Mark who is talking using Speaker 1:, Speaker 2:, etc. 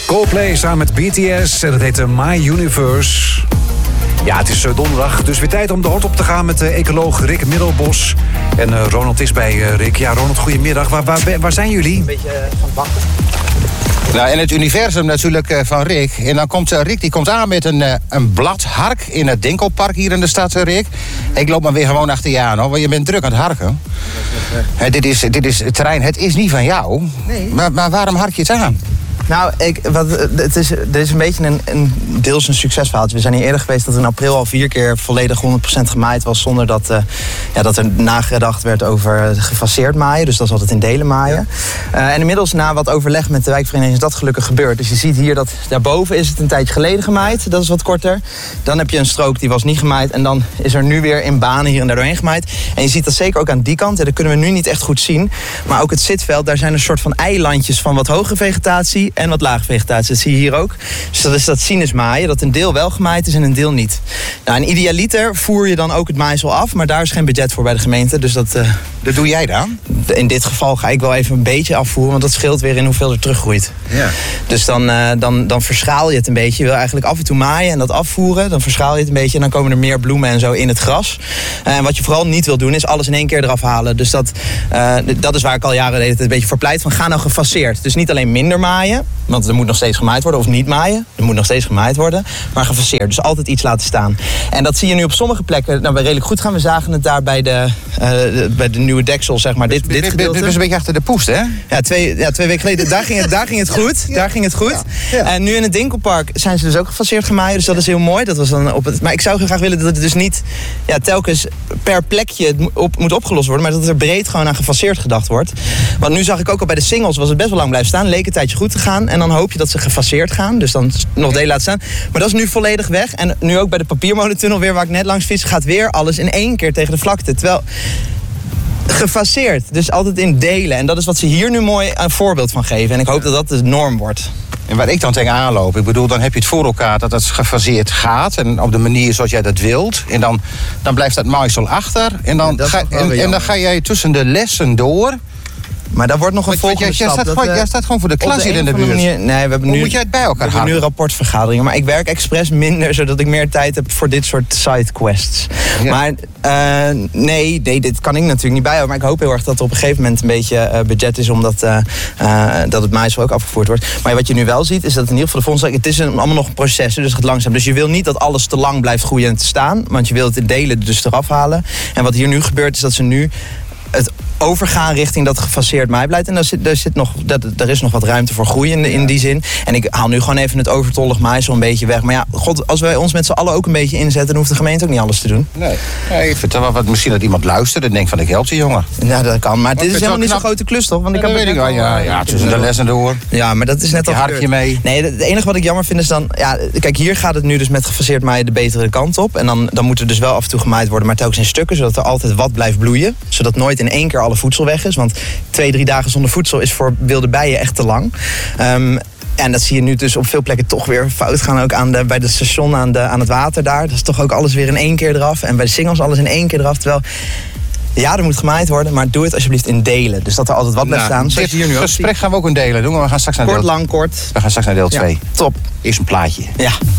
Speaker 1: Coldplay samen met BTS en dat heet My Universe. Ja, het is donderdag, dus weer tijd om de hort op te gaan met ecoloog Rick Middelbos. En Ronald is bij Rick. Ja, Ronald, goedemiddag. Waar zijn jullie?
Speaker 2: Een beetje van het bakken.
Speaker 3: Nou, in het universum natuurlijk van Rick. En dan komt Rick die komt aan met een bladhark in het Dinkelpark hier in de stad, Rick. Ik loop maar weer gewoon achter je aan, hoor, want je bent druk aan het harken. Dit is het terrein, het is niet van jou.
Speaker 2: Nee.
Speaker 3: Maar waarom hark je het aan?
Speaker 2: Nou, dit is een beetje deels een succesverhaaltje. We zijn hier eerder geweest dat in april al 4 keer volledig 100% gemaaid was... zonder dat er nagedacht werd over gefaseerd maaien. Dus dat is altijd in delen maaien. Ja. En inmiddels na wat overleg met de wijkvereniging is dat gelukkig gebeurd. Dus je ziet hier dat daarboven is het een tijdje geleden gemaaid. Dat is wat korter. Dan heb je een strook die was niet gemaaid. En dan is er nu weer in banen hier en daar doorheen gemaaid. En je ziet dat zeker ook aan die kant. Ja, dat kunnen we nu niet echt goed zien. Maar ook het zitveld, daar zijn een soort van eilandjes van wat hoge vegetatie... en wat lage vegetatie, dat zie je hier ook. Dus dat is dat sinusmaaien, dat een deel wel gemaaid is en een deel niet. Nou, in idealiter voer je dan ook het maaisel af, maar daar is geen budget voor bij de gemeente. Dus dat
Speaker 3: doe jij dan?
Speaker 2: In dit geval ga ik wel even een beetje afvoeren, want dat scheelt weer in hoeveel er teruggroeit. Ja. Dus dan verschaal je het een beetje. Je wil eigenlijk af en toe maaien en dat afvoeren. Dan verschaal je het een beetje en dan komen er meer bloemen en zo in het gras. En wat je vooral niet wil doen, is alles in één keer eraf halen. Dus dat is waar ik al jaren een beetje voor pleit. Van ga nou gefaseerd. Dus niet alleen minder maaien, want er moet nog steeds gemaaid worden. Of niet maaien, er moet nog steeds gemaaid worden. Maar gefaseerd, dus altijd iets laten staan. En dat zie je nu op sommige plekken redelijk goed gaan. We zagen het daar bij de nieuwe deksel, zeg maar. Dit gedeelte.
Speaker 3: Dus een beetje achter de poest, hè?
Speaker 2: Ja, 2 weken geleden. Daar ging het goed. Ja. Daar ging het goed. Ja. En nu in het Dinkelpark zijn ze dus ook gefaseerd gemaaid. Dus dat is heel mooi. Dat was dan maar ik zou graag willen dat het dus niet telkens per plekje moet opgelost worden. Maar dat er breed gewoon aan gefaseerd gedacht wordt. Want nu zag ik ook al bij de singles was het best wel lang blijven staan. Leek een tijdje goed te gaan. En dan hoop je dat ze gefaseerd gaan. Dus dan nog delen laten staan. Maar dat is nu volledig weg. En nu ook bij de papiermolentunnel weer waar ik net langs fiets, gaat weer alles in één keer tegen de vlakte. Terwijl gefaseerd, dus altijd in delen. En dat is wat ze hier nu mooi een voorbeeld van geven. En ik hoop dat dat de norm wordt.
Speaker 3: En waar ik dan tegen aanloop, ik bedoel, dan heb je het voor elkaar dat het gefaseerd gaat. En op de manier zoals jij dat wilt. En dan blijft dat maaisel achter. En dan ga jij tussen de lessen door.
Speaker 2: Maar daar wordt nog een volgende stap.
Speaker 3: Jij staat gewoon voor de klas hier in de buurt.
Speaker 2: Nee, we hebben nu,
Speaker 3: hoe moet jij het bij elkaar houden?
Speaker 2: We hebben nu rapportvergaderingen. Maar ik werk expres minder, zodat ik meer tijd heb voor dit soort sidequests. Ja. Maar nee, dit kan ik natuurlijk niet bijhouden. Maar ik hoop heel erg dat er op een gegeven moment een beetje budget is, omdat dat het maaisel ook afgevoerd wordt. Maar wat je nu wel ziet, is dat in ieder geval de fondsen, het is allemaal nog een proces, dus het gaat langzaam. Dus je wil niet dat alles te lang blijft groeien en te staan. Want je wil het in delen dus eraf halen. En wat hier nu gebeurt, is dat ze nu het overgaan richting dat gefaseerd maaibeleid. En daar is nog wat ruimte voor groei in die zin. En ik haal nu gewoon even het overtollig maaisel een beetje weg. Maar ja, god, als wij ons met z'n allen ook een beetje inzetten, dan hoeft de gemeente ook niet alles te doen.
Speaker 3: Nee, ik vind wel wat, misschien dat iemand luistert en denkt van ik help die jongen.
Speaker 2: Ja, dat kan. Maar dit is helemaal niet zo'n grote klus, toch? Want ik
Speaker 3: weet ik wel. Ja, tussen de lessen door.
Speaker 2: Ja, maar dat is net al
Speaker 3: hartje mee.
Speaker 2: Nee, het enige wat ik jammer vind is dan, ja, kijk, hier gaat het nu dus met gefaseerd maaien de betere kant op. En dan moet er dus wel af en toe gemaaid worden, maar telkens in stukken, zodat er altijd wat blijft bloeien. Zodat nooit in één keer alle voedsel weg is. Want 2-3 dagen zonder voedsel is voor wilde bijen echt te lang. En dat zie je nu dus op veel plekken toch weer fout gaan. Ook bij het station aan het water daar. Dat is toch ook alles weer in één keer eraf. En bij de singles alles in één keer eraf. Terwijl, ja, er moet gemaaid worden, maar doe het alsjeblieft in delen. Dus dat er altijd wat blijft staan.
Speaker 3: Dit hier nu gesprek gaan we ook in delen doen. Maar we gaan straks naar
Speaker 2: kort, lang, kort.
Speaker 3: We gaan straks naar deel 2.
Speaker 2: Ja, top.
Speaker 3: Eerst een plaatje.
Speaker 2: Ja.